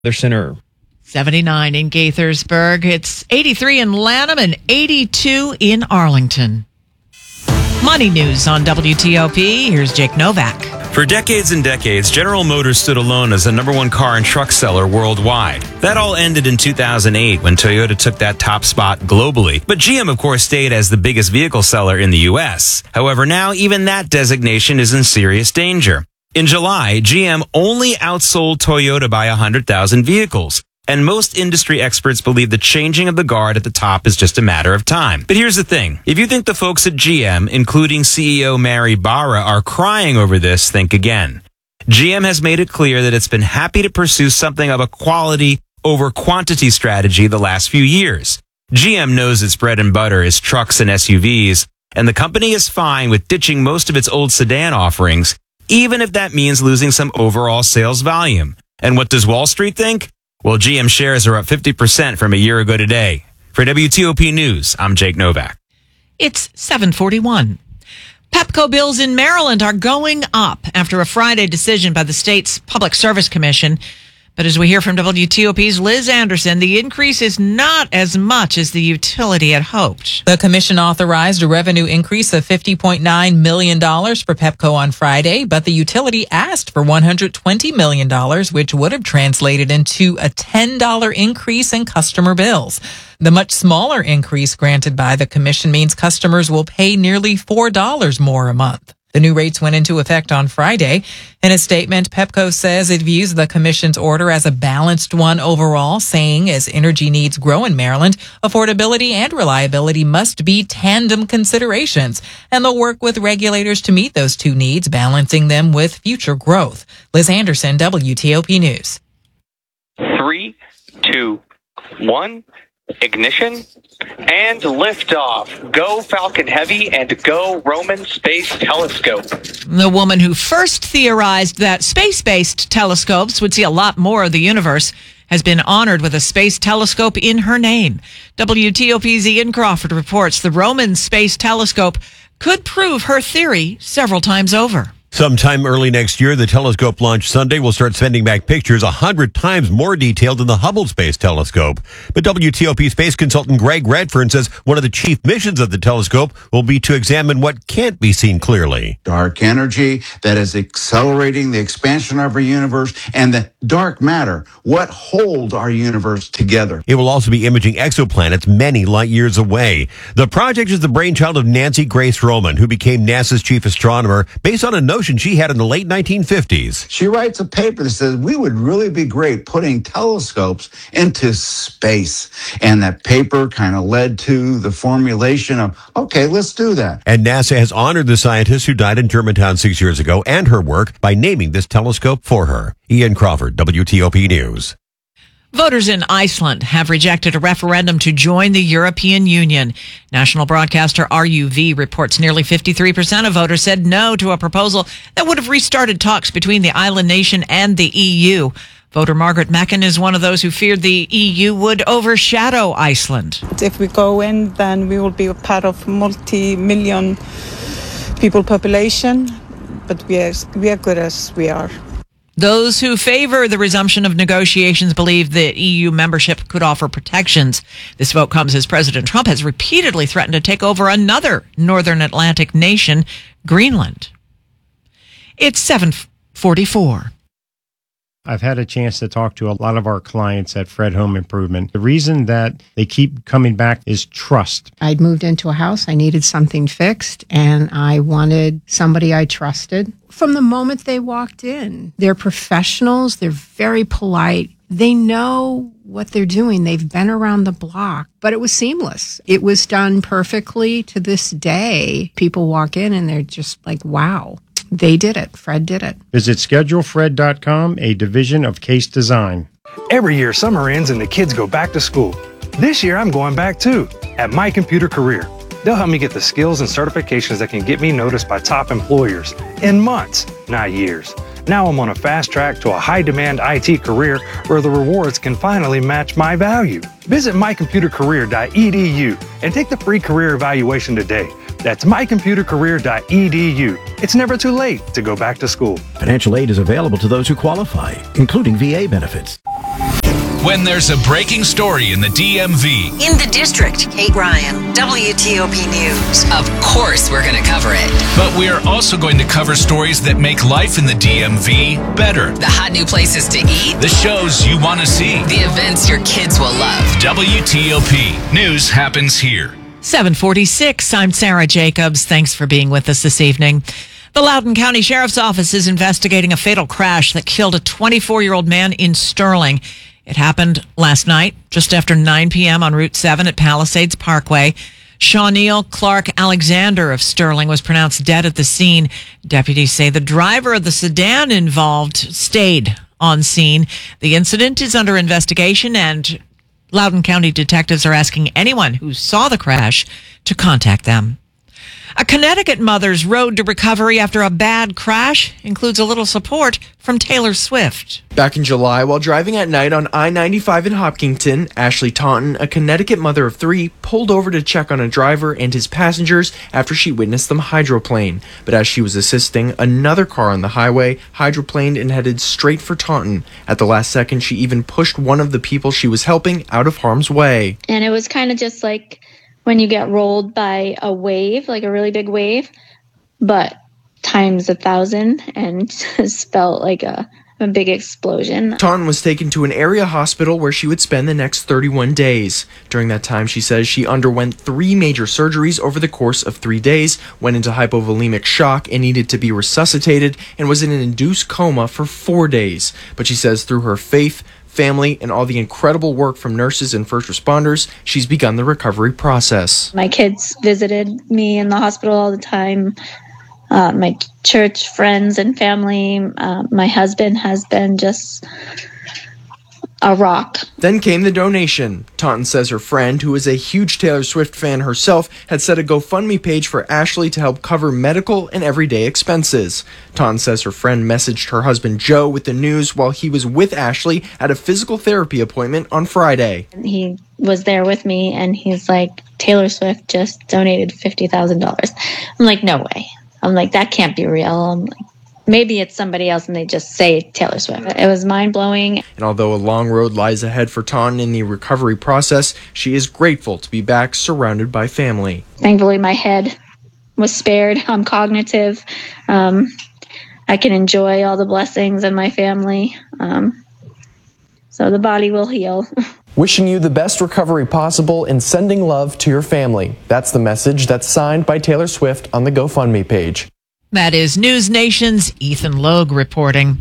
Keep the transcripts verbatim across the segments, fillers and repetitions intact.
Their center. seventy-nine in Gaithersburg. It's eighty-three in Lanham and eighty-two in Arlington. Money news on W T O P. Here's Jake Novak. For decades and decades, General Motors stood alone as the number one car and truck seller worldwide. That all ended in two thousand eight when Toyota took that top spot globally. But G M, of course, stayed as the biggest vehicle seller in the U S. However, now even that designation is in serious danger. In July, G M only outsold Toyota by one hundred thousand vehicles. And most industry experts believe the changing of the guard at the top is just a matter of time. But here's the thing. If you think the folks at G M, including C E O Mary Barra, are crying over this, think again. G M has made it clear that it's been happy to pursue something of a quality over quantity strategy the last few years. G M knows its bread and butter is trucks and S U Vs, and the company is fine with ditching most of its old sedan offerings, even if that means losing some overall sales volume. And what does Wall Street think? Well, G M shares are up fifty percent from a year ago today. For W T O P News, I'm Jake Novak. It's seven forty-one. Pepco bills in Maryland are going up after a Friday decision by the state's Public Service Commission. But as we hear from W T O P's Liz Anderson, the increase is not as much as the utility had hoped. The commission authorized a revenue increase of fifty point nine million dollars for Pepco on Friday, but the utility asked for one hundred twenty million dollars, which would have translated into a ten dollars increase in customer bills. The much smaller increase granted by the commission means customers will pay nearly four dollars more a month. The new rates went into effect on Friday. In a statement, Pepco says it views the commission's order as a balanced one overall, saying as energy needs grow in Maryland, affordability and reliability must be tandem considerations, and they'll work with regulators to meet those two needs, balancing them with future growth. Liz Anderson, W T O P News. Three, two, one, ignition, and liftoff. Go Falcon Heavy and go Roman Space Telescope. The woman who first theorized that space-based telescopes would see a lot more of the universe has been honored with a space telescope in her name. W T O P's Ian Crawford reports the Roman Space Telescope could prove her theory several times over. Sometime early next year, the telescope launch Sunday will start sending back pictures a hundred times more detailed than the Hubble Space Telescope. But W T O P space consultant Greg Redfern says one of the chief missions of the telescope will be to examine what can't be seen clearly. Dark energy that is accelerating the expansion of our universe, and the dark matter, what hold our universe together. It will also be imaging exoplanets many light years away. The project is the brainchild of Nancy Grace Roman, who became NASA's chief astronomer based on a notion she had in the late nineteen fifties. She writes a paper that says we would really be great putting telescopes into space. And that paper kind of led to the formulation of, okay, let's do that. And NASA has honored the scientist who died in Germantown six years ago and her work by naming this telescope for her. Ian Crawford, W T O P News. Voters in Iceland have rejected a referendum to join the European Union. National broadcaster R U V reports nearly fifty-three percent of voters said no to a proposal that would have restarted talks between the island nation and the E U. Voter Margaret Mecken is one of those who feared the E U would overshadow Iceland. If we go in, then we will be a part of multi-million people population, but we are, we are good as we are. Those who favor the resumption of negotiations believe that E U membership could offer protections. This vote comes as President Trump has repeatedly threatened to take over another Northern Atlantic nation, Greenland. It's seven forty-four. I've had a chance to talk to a lot of our clients at Fred Home Improvement. The reason that they keep coming back is trust. I'd moved into a house. I needed something fixed, and I wanted somebody I trusted. From the moment they walked in, they're professionals. They're very polite. They know what they're doing. They've been around the block, but it was seamless. It was done perfectly to this day. People walk in and they're just like, wow. They did it. Fred did it. Visit schedule fred dot com, a division of Case Design. Every year, summer ends and the kids go back to school. This year, I'm going back too, at My Computer Career. They'll help me get the skills and certifications that can get me noticed by top employers in months, not years. Now I'm on a fast track to a high-demand I T career where the rewards can finally match my value. Visit my computer career dot e d u and take the free career evaluation today. That's my computer career dot e d u. It's never too late to go back to school. Financial aid is available to those who qualify, including V A benefits. when there's a breaking story in the D M V. In the district, Kate Ryan, W T O P News. Of course we're going to cover it. But we are also going to cover stories that make life in the D M V better. The hot new places to eat. The shows you want to see. The events your kids will love. W T O P News happens here. seven forty-six, I'm Sarah Jacobs. Thanks for being with us this evening. The Loudoun County Sheriff's Office is investigating a fatal crash that killed a twenty-four-year-old man in Sterling. It happened last night, just after nine p.m. on Route seven at Palisades Parkway. Shawneel Clark Alexander of Sterling was pronounced dead at the scene. Deputies say the driver of the sedan involved stayed on scene. The incident is under investigation, and Loudoun County detectives are asking anyone who saw the crash to contact them. A Connecticut mother's road to recovery after a bad crash includes a little support from Taylor Swift. Back in July, while driving at night on I ninety-five in Hopkinton, Ashley Taunton, a Connecticut mother of three, pulled over to check on a driver and his passengers after she witnessed them hydroplane. But as she was assisting, another car on the highway hydroplaned and headed straight for Taunton. At the last second, she even pushed one of the people she was helping out of harm's way. And it was kind of just like when you get rolled by a wave, like a really big wave, but times a thousand, and just felt like a, a big explosion. Taunton was taken to an area hospital where she would spend the next thirty-one days. During that time, she says she underwent three major surgeries over the course of three days, went into hypovolemic shock and needed to be resuscitated, and was in an induced coma for four days. But she says through her faith, family, and all the incredible work from nurses and first responders, she's begun the recovery process. My kids visited me in the hospital all the time. Uh, my church friends and family. Uh, my husband has been just a rock. Then came the donation. Taunton says her friend, who is a huge Taylor Swift fan herself, had set a GoFundMe page for Ashley to help cover medical and everyday expenses. Taunton says her friend messaged her husband Joe with the news while he was with Ashley at a physical therapy appointment on Friday. He was there with me, and he's like, Taylor Swift just donated fifty thousand dollars. I'm like, no way. I'm like, that can't be real. I'm like, maybe it's somebody else and they just say Taylor Swift. It was mind-blowing. And although a long road lies ahead for Taunton in the recovery process, she is grateful to be back surrounded by family. Thankfully, my head was spared. I'm cognitive. Um, I can enjoy all the blessings in my family. Um, so the body will heal. Wishing you the best recovery possible and sending love to your family. That's the message that's signed by Taylor Swift on the GoFundMe page. That is News Nation's Ethan Logue reporting.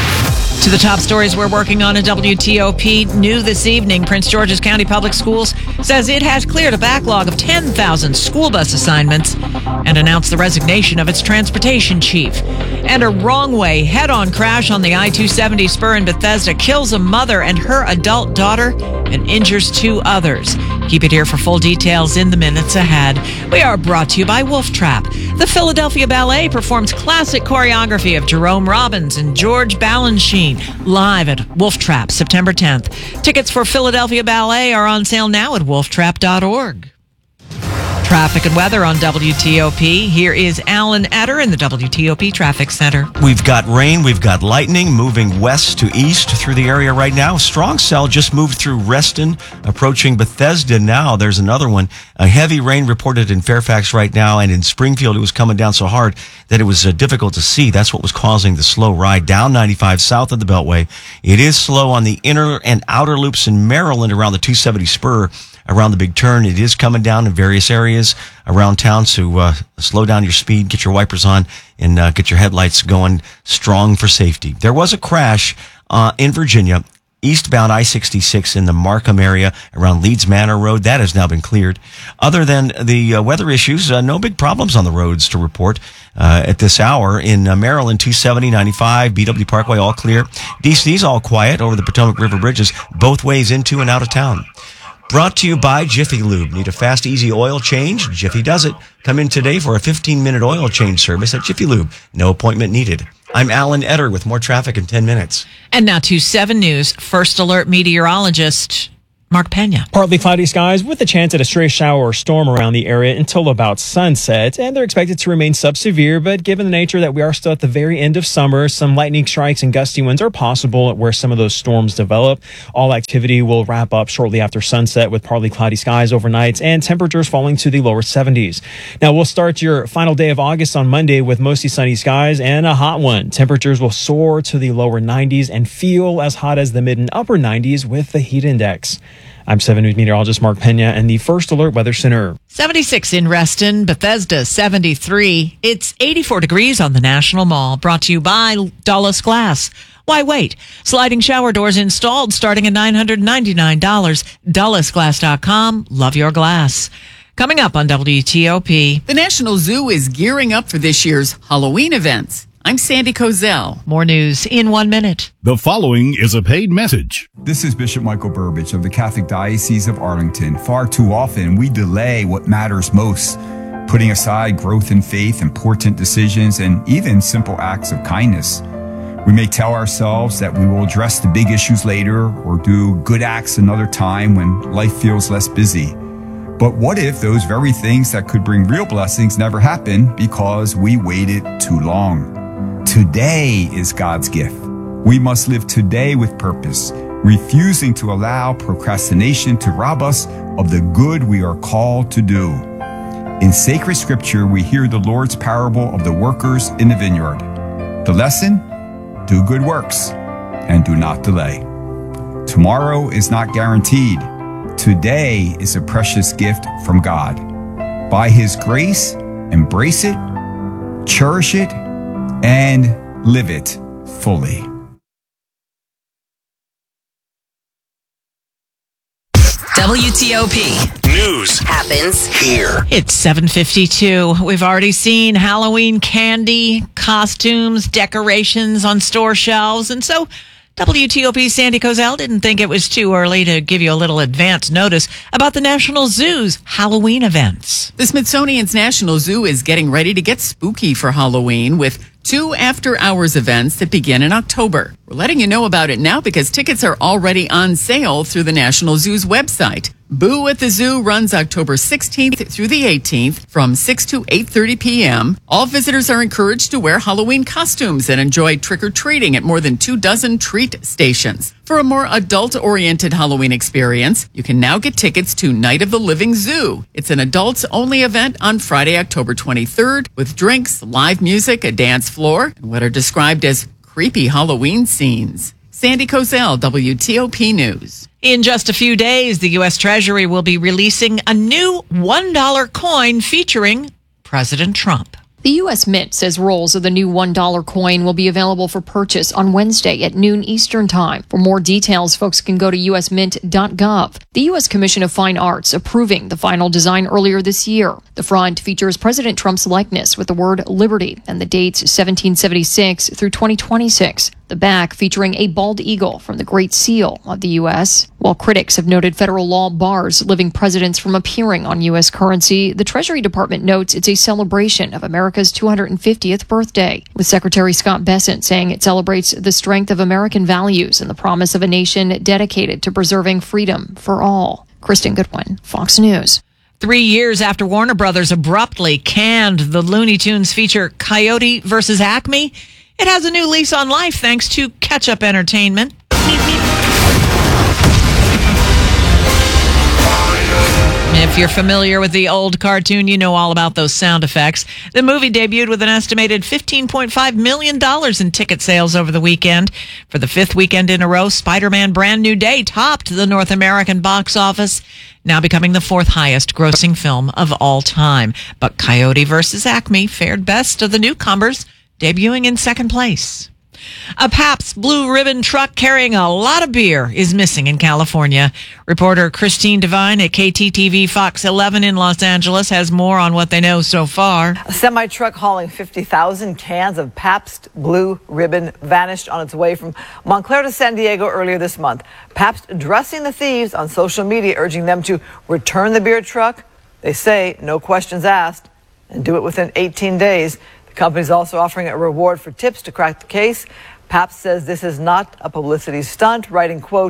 To the top stories we're working on at W T O P. New this evening, Prince George's County Public Schools says it has cleared a backlog of ten thousand school bus assignments and announced the resignation of its transportation chief. And a wrong-way head-on crash on the I two seventy spur in Bethesda kills a mother and her adult daughter and injures two others. Keep it here for full details in the minutes ahead. We are brought to you by Wolf Trap. The Philadelphia Ballet performs classic choreography of Jerome Robbins and George Balanchine live at Wolf Trap September tenth. Tickets for Philadelphia Ballet are on sale now at wolf trap dot org. Traffic and weather on W T O P. Here is Alan Etter in the W T O P Traffic Center. We've got rain, we've got lightning moving west to east through the area right now. Strong cell just moved through Reston, approaching Bethesda now. There's another one. A heavy rain reported in Fairfax right now, and in Springfield it was coming down so hard that it was uh, difficult to see. That's what was causing the slow ride down ninety-five south of the Beltway. It is slow on the inner and outer loops in Maryland around the two seventy spur. Around the big turn, it is coming down in various areas around town, so uh, slow down your speed, get your wipers on, and uh, get your headlights going strong for safety. There was a crash uh, in Virginia, eastbound I sixty-six in the Markham area around Leeds Manor Road. That has now been cleared. Other than the uh, weather issues, uh, no big problems on the roads to report uh, at this hour. In uh, Maryland, two seventy, ninety-five, B W Parkway, all clear. D C's all quiet over the Potomac River bridges, both ways into and out of town. Brought to you by Jiffy Lube. Need a fast, easy oil change? Jiffy does it. Come in today for a fifteen-minute oil change service at Jiffy Lube. No appointment needed. I'm Alan Etter with more traffic in ten minutes. And now to seven News First Alert meteorologist Mark Pena. Partly cloudy skies with a chance at a stray shower or storm around the area until about sunset, and they're expected to remain sub-severe, but given the nature that we are still at the very end of summer, some lightning strikes and gusty winds are possible where some of those storms develop. All activity will wrap up shortly after sunset with partly cloudy skies overnight and temperatures falling to the lower seventies. Now, we'll start your final day of August on Monday with mostly sunny skies and a hot one. Temperatures will soar to the lower nineties and feel as hot as the mid and upper nineties with the heat index. I'm seven News meteorologist Mark Pena and the First Alert Weather Center. seventy-six in Reston, Bethesda seventy-three. It's eighty-four degrees on the National Mall. Brought to you by Dulles Glass. Why wait? Sliding shower doors installed starting at nine hundred ninety-nine dollars. Dulles Glass dot com. Love your glass. Coming up on W T O P. The National Zoo is gearing up for this year's Halloween events. I'm Sandy Kozel. More news in one minute. The following is a paid message. This is Bishop Michael Burbidge of the Catholic Diocese of Arlington. Far too often, we delay what matters most, putting aside growth in faith, important decisions, and even simple acts of kindness. We may tell ourselves that we will address the big issues later or do good acts another time when life feels less busy. But what if those very things that could bring real blessings never happen because we waited too long? Today is God's gift. We must live today with purpose, refusing to allow procrastination to rob us of the good we are called to do. In sacred scripture, we hear the Lord's parable of the workers in the vineyard. The lesson? Do good works and do not delay. Tomorrow is not guaranteed. Today is a precious gift from God. By His grace, embrace it, cherish it, and live it fully. W T O P. News happens here. It's seven fifty-two. We've already seen Halloween candy, costumes, decorations on store shelves, and so W T O P's Sandy Kozel didn't think it was too early to give you a little advance notice about the National Zoo's Halloween events. The Smithsonian's National Zoo is getting ready to get spooky for Halloween with two after-hours events that begin in October. We're letting you know about it now because tickets are already on sale through the National Zoo's website. Boo at the Zoo runs October sixteenth through the eighteenth from six to eight thirty p.m. All visitors are encouraged to wear Halloween costumes and enjoy trick-or-treating at more than two dozen treat stations. For a more adult-oriented Halloween experience, you can now get tickets to Night of the Living Zoo. It's an adults-only event on Friday, October twenty-third, with drinks, live music, a dance floor, and what are described as creepy Halloween scenes. Sandy Kozel, W T O P News. In just a few days, the U S Treasury will be releasing a new one dollar coin featuring President Trump. The U S Mint says rolls of the new one dollar coin will be available for purchase on Wednesday at noon Eastern Time. For more details, folks can go to U S mint dot gov. The U S Commission of Fine Arts approving the final design earlier this year. The front features President Trump's likeness with the word liberty and the dates seventeen seventy-six through twenty twenty-six. The back featuring a bald eagle from the Great Seal of the U S. While critics have noted federal law bars living presidents from appearing on U S currency, the Treasury Department notes it's a celebration of America's two hundred fiftieth birthday, with Secretary Scott Bessent saying it celebrates the strength of American values and the promise of a nation dedicated to preserving freedom for all. Kristen Goodwin, Fox News. Three years after Warner Brothers abruptly canned the Looney Tunes feature Coyote versus Acme, it has a new lease on life thanks to Ketchup Entertainment. If you're familiar with the old cartoon, you know all about those sound effects. The movie debuted with an estimated fifteen point five million dollars in ticket sales over the weekend. For the fifth weekend in a row, Spider-Man Brand New Day topped the North American box office, now becoming the fourth highest grossing film of all time. But Coyote versus Acme fared best of the newcomers, debuting in second place. A Pabst Blue Ribbon truck carrying a lot of beer is missing in California. Reporter Christine Devine at K T T V Fox eleven in Los Angeles has more on what they know so far. A semi-truck hauling fifty thousand cans of Pabst Blue Ribbon vanished on its way from Montclair to San Diego earlier this month. Pabst addressing the thieves on social media, urging them to return the beer truck. They say no questions asked and do it within eighteen days. The company's also offering a reward for tips to crack the case. Pabst says this is not a publicity stunt, writing, quote,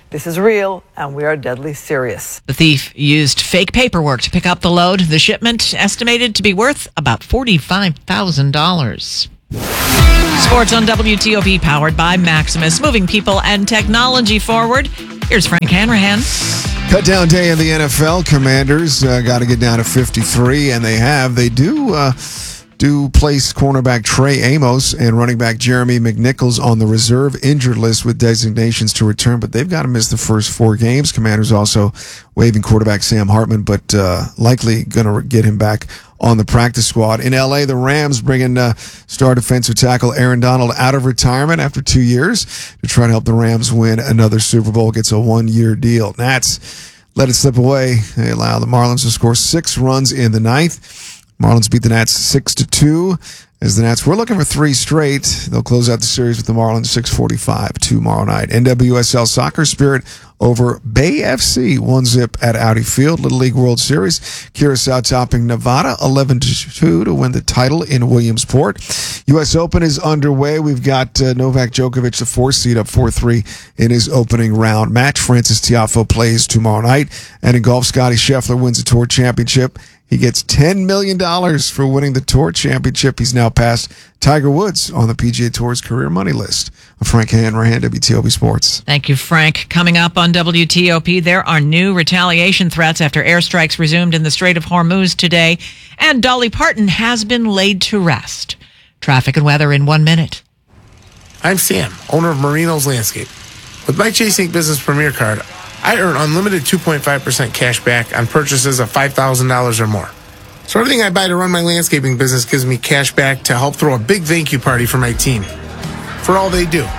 This is real, and we are deadly serious. The thief used fake paperwork to pick up the load. The shipment estimated to be worth about forty-five thousand dollars. Sports on W T O P, powered by Maximus, moving people and technology forward. Here's Frank Hanrahan. Cut down day in the N F L. Commanders uh, got to get down to fifty-three, and they have. They do uh, do place cornerback Trey Amos and running back Jeremy McNichols on the reserve injured list with designations to return, but they've got to miss the first four games. Commanders also waiving quarterback Sam Hartman, but uh, likely going to get him back on the practice squad. In L A, the Rams bringing uh, star defensive tackle Aaron Donald out of retirement after two years to try to help the Rams win another Super Bowl. Gets a one-year deal. Nats let it slip away. They allow the Marlins to score six runs in the ninth. Marlins beat the Nats six to two. As the Nats were looking for three straight, they'll close out the series with the Marlins six forty-five tomorrow night. N W S L Soccer, Spirit over Bay F C, one zip at Audi Field. Little League World Series, Curacao topping Nevada eleven to two to win the title in Williamsport. U S Open is underway. We've got uh, Novak Djokovic, the fourth seed, up four three in his opening round match. Francis Tiafoe plays tomorrow night. And in golf, Scottie Scheffler wins the Tour Championship. He gets ten million dollars for winning the Tour Championship. He's now passed Tiger Woods on the P G A Tour's career money list. Frank Hanrahan, W T O P Sports. Thank you, Frank. Coming up on W T O P, there are new retaliation threats after airstrikes resumed in the Strait of Hormuz today, and Dolly Parton has been laid to rest. Traffic and weather in one minute. I'm Sam, owner of Marino's Landscape. With my Chase Ink Business Premier Card, I earn unlimited two point five percent cash back on purchases of five thousand dollars or more. So everything I buy to run my landscaping business gives me cash back to help throw a big thank you party for my team. For all they do.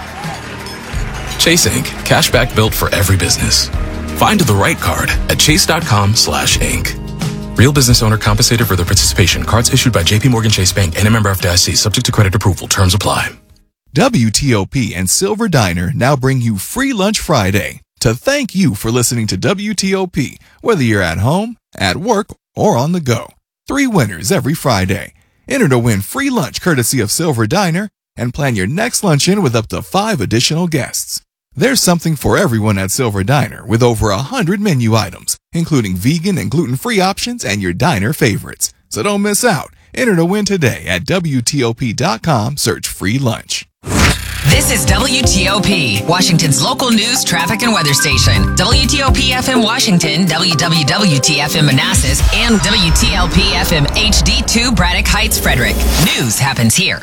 Chase Ink. Cashback built for every business. Find the right card at chase.com slash ink. Real business owner compensated for their participation. Cards issued by J P Morgan Chase Bank and a member F D I C. Subject to credit approval. Terms apply. W T O P and Silver Diner now bring you Free Lunch Friday to thank you for listening to W T O P, whether you're at home, at work, or on the go. Three winners every Friday. Enter to win free lunch courtesy of Silver Diner and plan your next luncheon with up to five additional guests. There's something for everyone at Silver Diner with over a hundred menu items, including vegan and gluten-free options and your diner favorites. So don't miss out. Enter to win today at W T O P dot com. Search free lunch. This is W T O P, Washington's local news, traffic, and weather station. W T O P F M Washington, W W W T F M Manassas, and W T L P F M H D two Braddock Heights, Frederick. News happens here.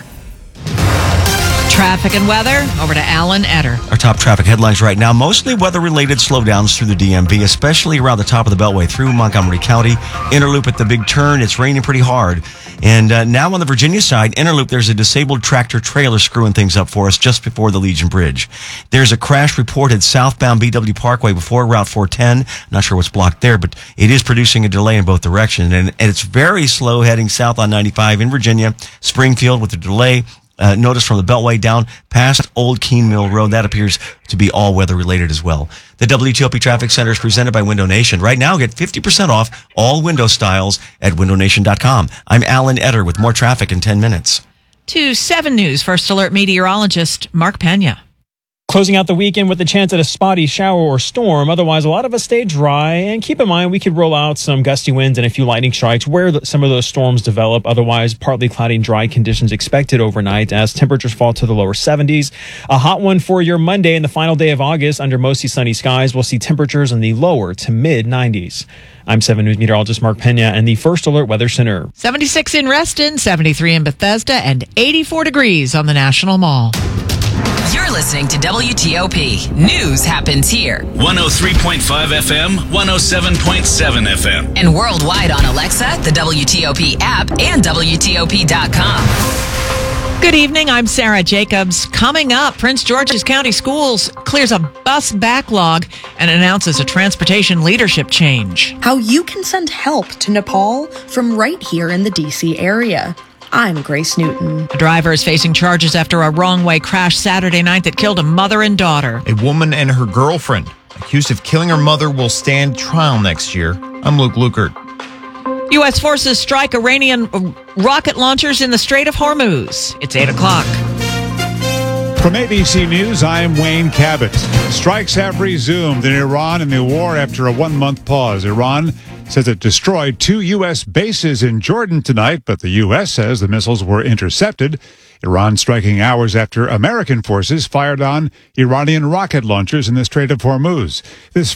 Traffic and weather, over to Alan Etter. Our top traffic headlines right now, mostly weather-related slowdowns through the D M V, especially around the top of the Beltway through Montgomery County. Interloop at the big turn, it's raining pretty hard. And uh, now on the Virginia side, Interloop, there's a disabled tractor trailer screwing things up for us just before the Legion Bridge. There's a crash reported southbound B W Parkway before Route four ten. Not sure what's blocked there, but it is producing a delay in both directions. And, and it's very slow heading south on ninety-five in Virginia, Springfield with a delay. Uh, notice from the Beltway down past Old Keene Mill Road. That appears to be all weather related as well. The W T O P Traffic Center is presented by Window Nation. Right now, get fifty percent off all window styles at window nation dot com. I'm Alan Etter with more traffic in ten minutes. To seven News First Alert meteorologist Mark Pena. Closing out the weekend with the chance at a spotty shower or storm. Otherwise, a lot of us stay dry. And keep in mind, we could roll out some gusty winds and a few lightning strikes where some of those storms develop. Otherwise, partly cloudy and dry conditions expected overnight as temperatures fall to the lower seventies. A hot one for your Monday and the final day of August under mostly sunny skies. We'll see temperatures in the lower to mid nineties. I'm seven News meteorologist Mark Pena and the First Alert Weather Center. seventy-six in Reston, seventy-three in Bethesda, and eighty-four degrees on the National Mall. You're listening to W T O P. News happens here. one oh three point five F M, one oh seven point seven F M. And worldwide on Alexa, the W T O P app, and W T O P dot com. Good evening, I'm Sarah Jacobs. Coming up, Prince George's County Schools clears a bus backlog and announces a transportation leadership change. How you can send help to Nepal from right here in the D C area. I'm Grace Newton. A driver is facing charges after a wrong-way crash Saturday night that killed a mother and daughter. A woman and her girlfriend accused of killing her mother will stand trial next year. I'm Luke Lukert. U S forces strike Iranian rocket launchers in the Strait of Hormuz. It's eight o'clock. From A B C News, I'm Wayne Cabot. Strikes have resumed in Iran in the war after a one-month pause. Iran says it destroyed two U S bases in Jordan tonight, but the U S says the missiles were intercepted. Iran striking hours after American forces fired on Iranian rocket launchers in the Strait of Hormuz. This